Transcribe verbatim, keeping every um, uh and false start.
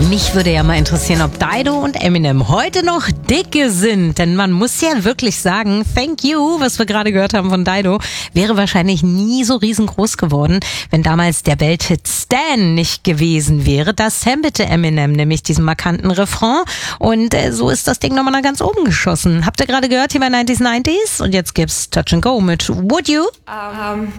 Mich würde ja mal interessieren, ob Dido und Eminem heute noch dicke sind. Denn man muss ja wirklich sagen, Thank You, was wir gerade gehört haben von Dido, wäre wahrscheinlich nie so riesengroß geworden, wenn damals der Welthit Stan nicht gewesen wäre. Das sammelte Eminem nämlich diesen markanten Refrain. Und äh, so ist das Ding nochmal nach ganz oben geschossen. Habt ihr gerade gehört hier bei neunzig neunzig? Und jetzt gibt's Touch and Go mit Would You? Um,